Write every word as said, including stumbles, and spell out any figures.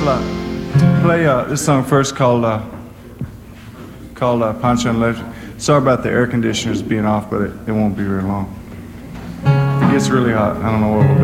a lot. Play uh, this song first called uh, called uh, Pancho and Electric. Sorry about the air conditioners being off, but it, it won't be very long. It gets really hot. I don't know what we'll do.